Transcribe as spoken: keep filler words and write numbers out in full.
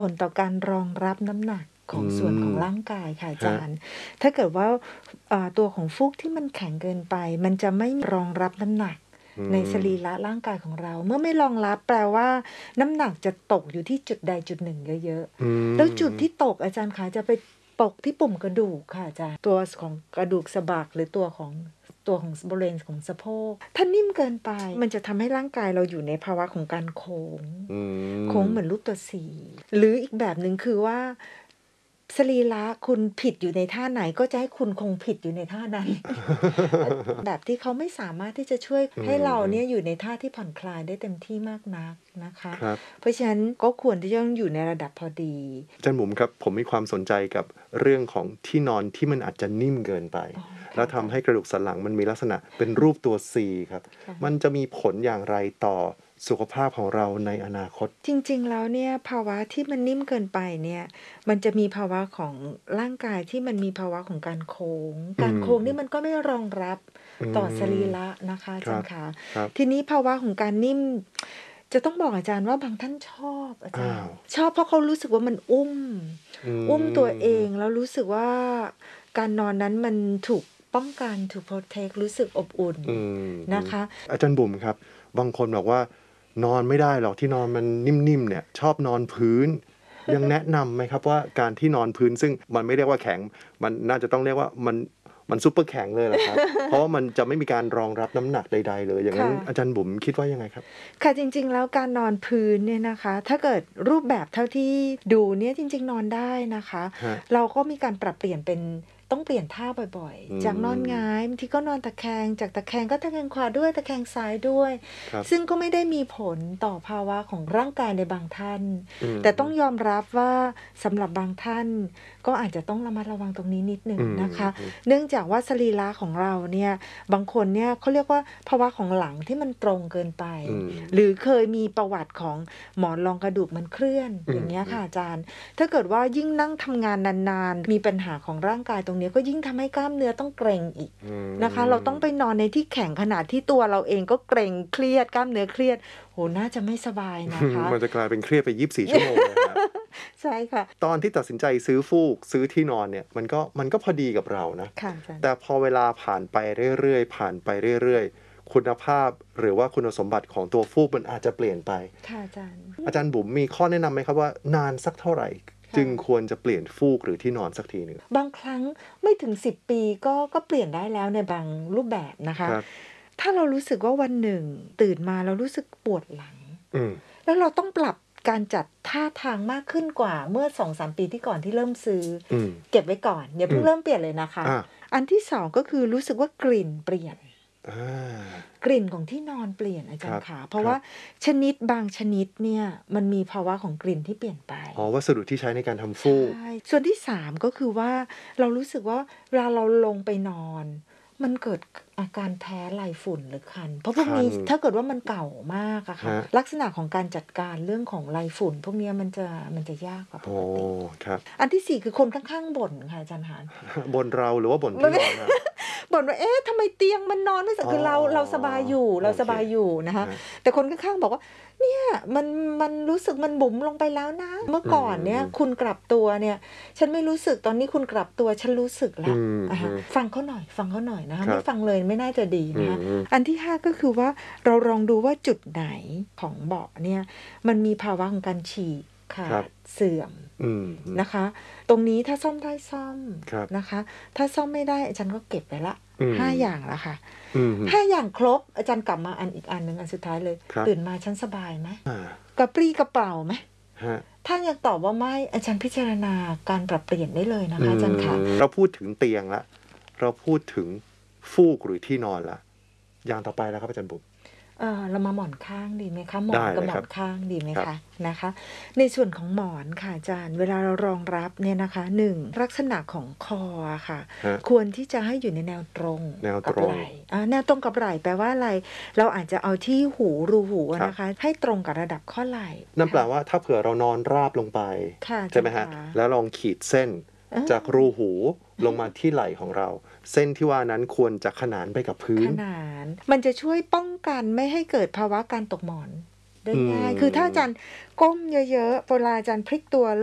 ผลต่อการรองรับน้ำหนักขอืองส่วนของมร่างกายค่ะอาคจรัาบรย์ ถ้าเกิดว่า อ่า ตัวของฟูกที่มันแข็งเกินไป มันจะไม่รองรับน้ำหนักอืในสรีมระร่างกายของเรา เมื่อไม่รองรับแปลว่า น้ำหนักจะตกอยู่ที่จุดใดจุดหนึ่งเยอะอืๆ แล้วจุดที่ตกอาจารย์ขาจะไปตกที่ปุ่มกระดูกค่ะอาจารย์ ตัว ส ของกระดูกสะบัก หรือตัวของ ตัวของ ส บริเวณของสะโพก ถ้านิ่มเกินไป มันจะทำให้ร่างกายเราอยู่ในภาวะของการโค้งอืโค้งเหมือนรูปตัว C หรืออีกแบบหนึ่งคือว่า สรีระคุณผิดอยู่ในท่าไหน ก็จะให้คุณคงผิดอยู่ในท่า นั้น อ แบบที่เขาไม่สามารถที่จะช่วยอืให้เราอืมเนี่ยอยู่ในท่าที่ผ่อนคลายได้เต็มที่มากนักนะคะครับเพราะฉะนั้นก็ควรที่จะต้องอยู่ในระดับพอดีอาจารย์บุ๋มครับ ผมมีความสนใจกับเรื่องของที่นอนที่มันอาจจะนิ่มเกินไปอ๋อแล้ค่ะวทำให้กระดูกสันหลังมันมีลักษณะเป็นรูปตัว C ครับค่ะมันจะมีผลอย่างไรต่อสุขภาพของเราในอนาคต? จริง ๆ แล้วเนี่ย ภาวะที่มันนิ่มเกินไปเนี่ย มันจะมีภาวะของร่างกายที่มันมีภาวะของการโค้งอืการโค้งอนืี่อมันก็ไม่รองรับอืต่อสรีมระนะคะอาครจาับรย์ขาครับทีนี้ภาวะของการนิ่ม จะต้องบอกอาจารย์ว่าบางท่านชอบอาจอ้าารย์วชอบเพราะเขารู้สึกว่ามันอุ้มอือุ้มตัวเอมง แล้วรู้สึกว่า การนอนนั้นมันถูกป้องกัน ถูก โพรเทกต์ รู้สึกอบอุ่นอืมนะคะอาจารย์บุ๋มครับ บางคนบอกว่า นอนไม่ได้หรอกที่นอนมันนิ่ม ๆ เนี่ย ชอบนอนพื้น ยังแนะนำไหมครับว่า การที่นอนพื้น ซึ่งมันไม่เรียกว่าแข็ง มันน่าจะต้องเรียกว่า มัน มันซุปเปอร์แข็งเลยแหละครับ เพราะว่ามันจะไม่มีการรองรับน้ำหนักใด ๆ เลย อย่างคงั้่นะอาจารย์บุ๋มคิดว่ายังไงครับ? ค่ะ จริง ๆ แล้วการนอนพื้นเนี่ยนะคะ ถ้าเกิดรูปแบบเท่าที่ดูเนี่ยจริง ๆ นอนได้นะคะครับเราก็มีการปรับเปลี่ยนเป็น ต้องเปลี่ยนท่าบ่อยอืๆ จากนอนหงมาย บางทีก็นอนตะแคง จากตะแคงก็ตะแคงขวาด้วย ตะแคงซ้ายด้วยครับซึ่งก็ไม่ได้มีผลต่อภาวะของร่างกายในบางท่านอืมแต่ต้องยอมรับว่าสำหรับบางท่าน ก็อาจจะต้องระมัดระวังตรงนี้นิดหนึ่งอืมนะคะอือเนื่องจากว่าสรีระของเราเนี่ย บางคนเนี่ยเขาเรียกว่าภาวะของหลังที่มันตรงเกินไปอืมหรือเคยมีประวัติของหมอนรองกระดูกมันเคลื่อนอืมอย่างเงี้ยอือค่ะอาจารย์ ถ้าเกิดว่ายิ่งนั่งทำงานนาน ๆ มีปัญหาของร่างกายตรงนี้ ก็ยิ่งทำให้กล้ามเนื้อต้องเกร็งอีกอืมนะคะ เราต้องไปนอนในที่แข็ง ขณะที่ตัวเราเองก็เกร็ง เครียด กล้ามเนื้อเครียด โอ้โฮ น่าจะไม่สบายนะคะมันจะกลายเป็นเครียดไป ยี่สิบสี่ ชั่วโมงเลยครับใช่ค่ะตอนที่ตัดสินใจซื้อฟูก ซื้อที่นอนเนี่ย มันก็ มันก็พอดีกับเรานะค่ะอาจารย์แต่พอเวลาผ่านไปเรื่อย ๆ ผ่านไปเรื่อย ๆ คุณภาพ หรือว่าคุณสมบัติของตัวฟูกมันอาจจะเปลี่ยนไปค่ะอาจารย์อาจารย์บุ๋มมีข้อแนะนำไหมครับว่า นานสักเท่าไรค่ะจึงควรจะเปลี่ยนฟูกหรือที่นอนสักทีหนึ่ง? บางครั้งไม่ถึง สิบ ปีก็ ก็เปลี่ยนได้แล้วในบางรูปแบบนะคะครับถ้าเรารู้สึกว่าวันหนึ่งตื่นมาแล้วรู้สึกปวดหลังอืมแล้วเราต้องปรับการจัดท่าทางมากขึ้นกว่าเมื่อ สองสาม ปีที่ก่อนที่เริ่มซื้ออืมเก็บไว้ก่อน อย่าเพิ่อืงมเริ่มเปลี่ยนเลยนะคะอาอันที่ สอง ก็คือรู้สึกว่ากลิ่นเปลี่ยนอากลิ่นของที่นอนเปลี่ยนอาจารย์คขารับเพราะว่าชนิดบางชนิดเนี่ยมันมีภาวะของกลิ่นที่เปลี่ยนไปอ๋อ วัสดุที่ใช้ในการทำใชฟูก่ ส่วนที่ สาม ก็คือว่า เรารู้สึกว่าเวลาเราลงไปนอน มันเกิด ก อาการแพ้ไรฝุ่นหรือคัน เพราะพวกนี้คันถ้าเกิดว่ามันเก่ามากอะค่ะครับลักษณะของการจัดการเรื่องของไรฝุ่น พวกเนี้ยมันจะ มันจะยากกว่าปอ๋อกติครับอันที่ สี่ คือคนข้าง ๆ บ่นค่ะอาจารย์หานบ่นเราหรือว่าบ่นทมัี่นนอนครับ? บ่นว่า "เอ๊ะ ทำไมเตียงมันนอนไม่ส" อ๋อคือเรา เราสบายอยู่โอเราสเคบายอยู่นะคะครับแต่คนข้าง ๆ บอกว่า "เนี่ยมัน มันรู้สึกมันบุ๋มลงไปแล้วนะ เมื่อก่อนเนี่ยอืมคุณกลับตัวเนี่ย ฉันไม่รู้สึก ตอนนี้คุณกลับตัวฉันรู้สึกแลอื้ว" มอะฮะอือฟังเขาหน่อย ฟังเขาหน่อยนะคะครัไม่บฟังเลยไม่น่าจะดีอืนะคะมอันที่ ห้า ก็คือว่า เราลองดูว่าจุดไหนของเบาะเนี่ย มันมีภาวะของการฉีก ขาครับด เสื่อมอืม อืมนะคะ ตรงนี้ถ้าซ่อมได้ซ่อมครับนะคะ ถ้าซ่อมไม่ได้อาจารย์ก็เก็บไว้แล้วอืมห้า อย่างแล้วค่ะอือฮึห้า อย่างครบ อาจารย์กลับมาอันอีกอันหนึ่ง อันสุดท้ายเลยครับตื่นมาฉันสบายไหม? อากระปรี้กระเปร่าไหม? ครับถ้ายังตอบว่าไม่ อาจารย์พิจารณาการปรับเปลี่ยนได้เลยนะอืคะอาจารย์ขาม เราพูดถึงเตียงแล้ว เราพูดถึงฟูกหรือที่นอนแล้ว อย่างต่อไปล่ะครับอาจารย์บุ๋ม? เอ่อ เรามาหมอนข้างดีไหมคะ? หมอได้นกับเลย ครหมอับนข้างดีไหมครับคะ? นะคะ ในส่วนของหมอนค่ะอาจารย์ เวลาเรารองรับเนี่ยนะคะ หนึ่ง ลักษณะของคออะค่ะครับควรที่จะให้อยู่ในแนวตรงแนวกัตรงไหล่ อา แนวตรงกับไหล่แปลว่าอะไร? เราอาจจะเอาที่หู รูหูอะครับนะคะ ให้ตรงกับระดับข้อไหล่นั่นแปลค่ะว่า ถ้าเผื่อเรานอนราบลงไปค่ะอาใช่จารไหมย์คขรับาแล้วลองขีดเส้นเออจากรูหูลงมาอาที่ไหล่ของเรา เส้นที่ว่านั้นควรจะขนานไปกับพื้ขนนาน มันจะช่วยป้องกันไม่ให้เกิดภาวะการตกหมอนได้ง่ายอืมคือถ้าอาจารย์ก้มเยอะๆเวลาอาจารย์พลิกตัว